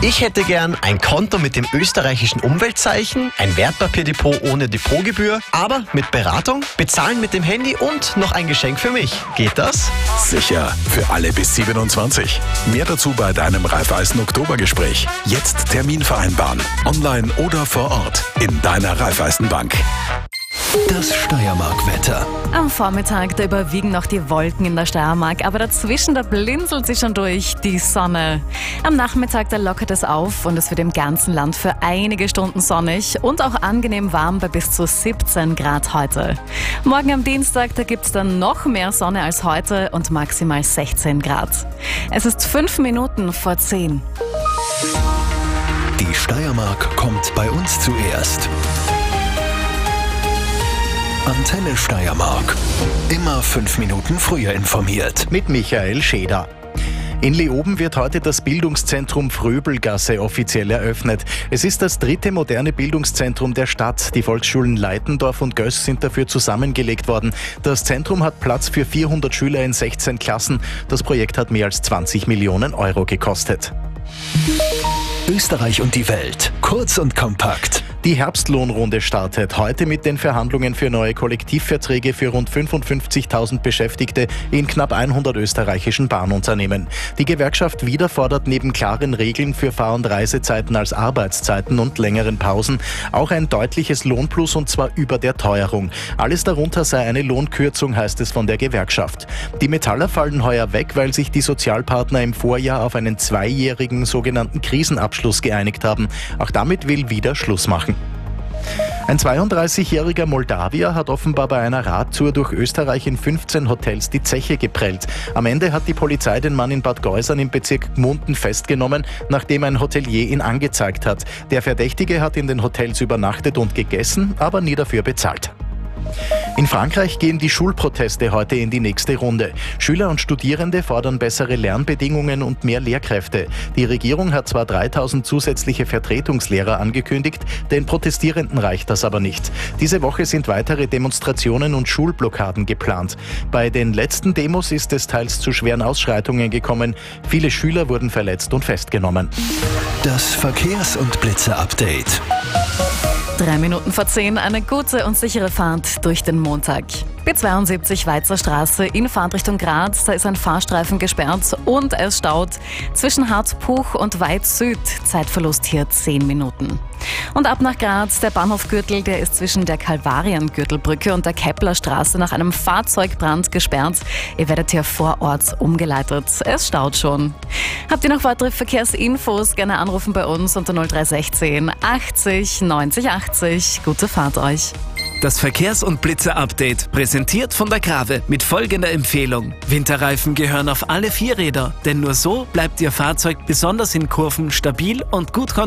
Ich hätte gern ein Konto mit dem österreichischen Umweltzeichen, ein Wertpapierdepot ohne Depotgebühr, aber mit Beratung, bezahlen mit dem Handy und noch ein Geschenk für mich. Geht das? Sicher, für alle bis 27. Mehr dazu bei deinem Raiffeisen Oktobergespräch. Jetzt Termin vereinbaren, online oder vor Ort in deiner Raiffeisenbank. Das Steiermark-Wetter. Am Vormittag, da überwiegen noch die Wolken in der Steiermark, aber dazwischen, da blinzelt sie schon durch die Sonne. Am Nachmittag, da lockert es auf und es wird im ganzen Land für einige Stunden sonnig und auch angenehm warm bei bis zu 17 Grad heute. Morgen am Dienstag, da gibt es dann noch mehr Sonne als heute und maximal 16 Grad. Es ist 5 Minuten vor 10. Die Steiermark kommt bei uns zuerst. Antenne Steiermark. Immer 5 Minuten früher informiert. Mit Michael Scheder. In Leoben wird heute das Bildungszentrum Fröbelgasse offiziell eröffnet. Es ist das 3. moderne Bildungszentrum der Stadt. Die Volksschulen Leitendorf und Göß sind dafür zusammengelegt worden. Das Zentrum hat Platz für 400 Schüler in 16 Klassen. Das Projekt hat mehr als 20 Millionen Euro gekostet. Österreich und die Welt. Kurz und kompakt. Die Herbstlohnrunde startet heute mit den Verhandlungen für neue Kollektivverträge für rund 55.000 Beschäftigte in knapp 100 österreichischen Bahnunternehmen. Die Gewerkschaft Wieder fordert neben klaren Regeln für Fahr- und Reisezeiten als Arbeitszeiten und längeren Pausen auch ein deutliches Lohnplus, und zwar über der Teuerung. Alles darunter sei eine Lohnkürzung, heißt es von der Gewerkschaft. Die Metaller fallen heuer weg, weil sich die Sozialpartner im Vorjahr auf einen 2-jährigen sogenannten Krisenabschluss geeinigt haben. Auch damit will Wieder Schluss machen. Ein 32-jähriger Moldawier hat offenbar bei einer Radtour durch Österreich in 15 Hotels die Zeche geprellt. Am Ende hat die Polizei den Mann in Bad Geusern im Bezirk Gmunden festgenommen, nachdem ein Hotelier ihn angezeigt hat. Der Verdächtige hat in den Hotels übernachtet und gegessen, aber nie dafür bezahlt. In Frankreich gehen die Schulproteste heute in die nächste Runde. Schüler und Studierende fordern bessere Lernbedingungen und mehr Lehrkräfte. Die Regierung hat zwar 3000 zusätzliche Vertretungslehrer angekündigt, den Protestierenden reicht das aber nicht. Diese Woche sind weitere Demonstrationen und Schulblockaden geplant. Bei den letzten Demos ist es teils zu schweren Ausschreitungen gekommen. Viele Schüler wurden verletzt und festgenommen. Das Verkehrs- und Blitzer-Update. 3 Minuten vor 10, eine gute und sichere Fahrt durch den Montag. B72 Weizer Straße in Fahrtrichtung Graz, da ist ein Fahrstreifen gesperrt und es staut zwischen Hartpuch und Weiz Süd. Zeitverlust hier 10 Minuten. Und ab nach Graz, der Bahnhofgürtel, der ist zwischen der Kalvarien-Gürtelbrücke und der Keplerstraße nach einem Fahrzeugbrand gesperrt. Ihr werdet hier vor Ort umgeleitet. Es staut schon. Habt ihr noch weitere Verkehrsinfos? Gerne anrufen bei uns unter 0316 80 90 80. Gute Fahrt euch. Das Verkehrs- und Blitzer-Update, präsentiert von der Grave mit folgender Empfehlung. Winterreifen gehören auf alle 4 Räder, denn nur so bleibt Ihr Fahrzeug besonders in Kurven stabil und gut konditioniert.